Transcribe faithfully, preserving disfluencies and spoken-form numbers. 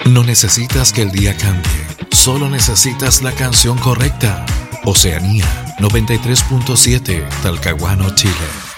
No necesitas que el día cambie, solo necesitas la canción correcta. Oceanía noventa y tres punto siete, Talcahuano, Chile.